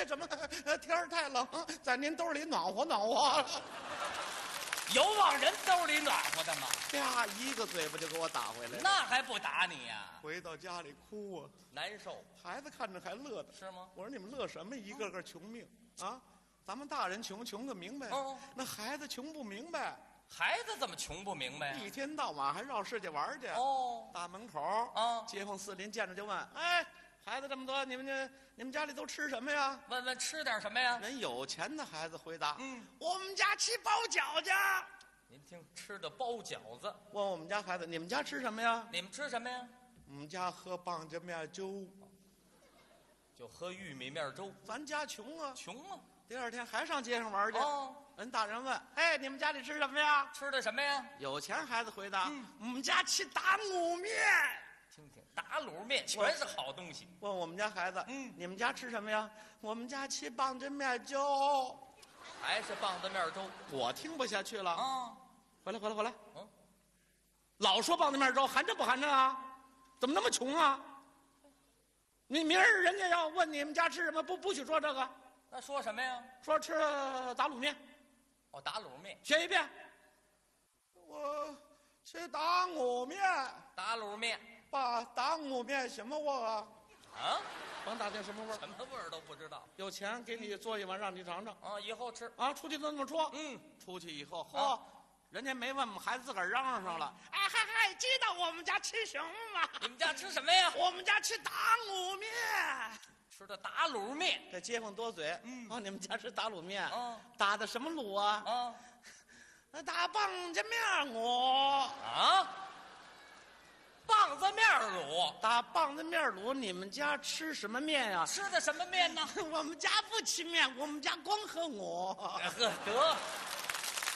为什么？天儿太冷，在您兜里暖和暖和。 有往人兜里暖和的吗？ 啪，一个嘴巴就给我打回来了。 那还不打你呀？ 回到家里哭啊， 难受孩子看着还乐的。 是吗？ 我说你们乐什么？一个个穷命啊！咱们大人穷个明白，那孩子穷不明白。 孩子怎么穷不明白呀？ 一天到晚还绕世界玩去。大门口街坊四邻见着就问：“哎，孩子这么多，你们家里都吃什么呀？” 问问吃点什么呀？ 人有钱的孩子回答：“我们家吃包饺子。” 您听，吃的包饺子。 问我们家孩子：“你们家吃什么呀？” 你们吃什么呀？ 我们家喝棒子面粥， 就喝玉米面粥。 咱家穷啊， 穷啊！ 第二天还上街上玩去。人大人问：“哎，你们家里吃什么呀？” 吃的什么呀？ 有钱孩子回答：“我们家吃打卤面。” 听听，打卤面全是好东西。 问我们家孩子：“你们家吃什么呀？”我们家吃棒子面粥， 还是棒子面粥。 我听不下去了回来。老说棒子面粥，寒碜不寒碜啊？怎么那么穷啊？你明儿人家要问你们家吃什么，不许说这个。 那说什么呀？ 说吃打卤面。 打卤面。 学一遍。我吃打卤面。 打卤面。 爸，打卤面什么味儿啊？甭打听什么味儿， 什么味儿都不知道。 有钱给你做一碗，让你尝尝以后吃出去都那么说。出去以后人家没问我们孩子自个儿嚷嚷上了。哎嗨，知道我们家吃什么吗？ 你们家吃什么呀？ 我们家吃打卤面。 吃的打卤面。 这街坊多嘴。你们家吃打卤面。打的什么卤啊？ 打棒子面卤。 棒子面卤。 打棒子面卤。你们家吃什么面呀？ 吃的什么面呢？ 我们家不吃面，我们家光喝卤。 得